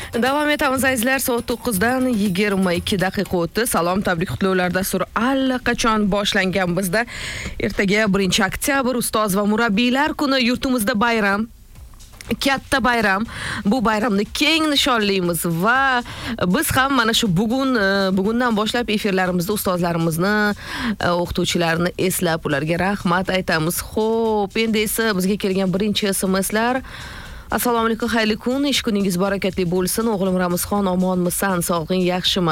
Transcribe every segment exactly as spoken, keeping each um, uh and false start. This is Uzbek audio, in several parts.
Davom etamiz azizlar, soat to'qqizdan yigirma ikki daqiqa o'tdi. Salom, tabrik, qutluvlar dasturi allaqachon boshlangan. Bizda ertaga birinchi oktyabr ustoz va murabbiylar kuni, yurtimizda bayram. Katta bayram. Bu bayramni keng nishonlaymiz va biz ham mana shu bugun bugundan boshlab efirlarimizda ustozlarimizni, o'qituvchilarni eslab ularga rahmat aytamiz. Xo'p, endi esa bizga kelgan birinchi S M Slar. Assalomu alaykum, xayrli kun, ish kuningiz barakatli bo'lsin. O'g'lim Ramazxon, omonmisan, sog'ing yaxshimi?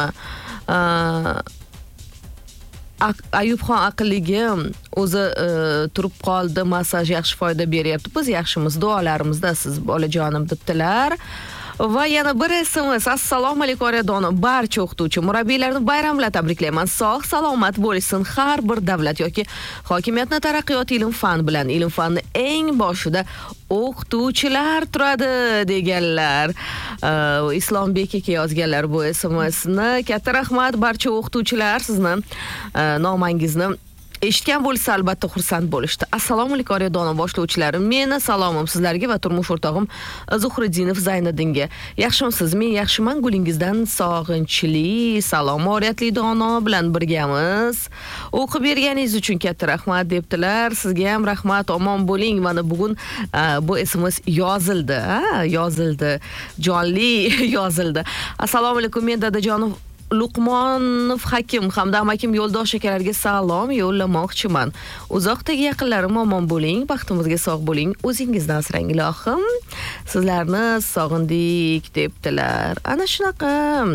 Ayubxon aqlligim o'zi turib qoldi, massaj yaxshi foyda beryapti. Biz yaxshimiz, duolarimizda siz bolajonim debdilar. Va yana bir S M S. Assalomu alaykum oradona barcha o'qituvchi murabbiylarni bayram bilan tabriklayman. Sog' salomat bo'lsin har bir davlat yoki hokimiyatni taraqqiyot ilm fan bilan. Ilm fanni eng boshida o'qituvchilar turadi deganlar. Uh, Islombek aka yozganlar bu S M Sni. Katta rahmat barcha o'qituvchilar, sizni uh, nomangizni eshitgan bo'lsa albatta xursand bo'lishdi. Assalomu alaykum oradona boshlovchilari. Meni salomim sizlarga va turmush o'rtog'im Zuhriddinov Zayniddinga. Yaxshimisiz? Men yaxshiman. Gulingizdan sog'inchli, salom oriyatli dono bilan birgamiz. O'qib berganingiz uchun katta rahmat debdilar. Sizga ham rahmat, omon bo'ling. Mana bugun uh, bu S M S yozildi, ha, yozildi. Jonli yozildi. Assalomu alaykum, men dadajonim Luqmonov Hakim hamda amakim yo'ldosh akalarga salom yo'llamoqchiman. Uzoqdagi yaqinlarim omon bo'ling, baxtimizga sog' bo'ling, o'zingizni asrang ilohim. Sizlarni sog'indik debdilar. Ana shunaqa.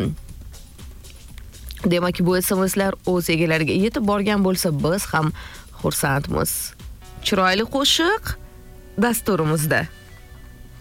Demak, bu S M Slar o'z egalariga yetib borgan bo'lsa, biz ham xursandmiz. Chiroyli qo'shiq dasturimizda.